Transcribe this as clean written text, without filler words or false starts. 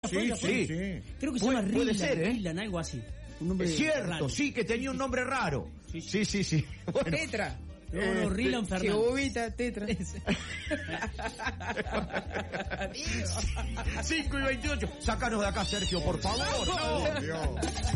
Sí. Creo que se llama Rylan. Puede ser, Rylan, algo así. Un nombre es cierto, raro. sí, que tenía un nombre raro. Sí. Bueno, Tetra. No, Rylan Fernández. Jebovita, Tetra. 5:28. Sácanos de acá, Sergio, por favor. Dios.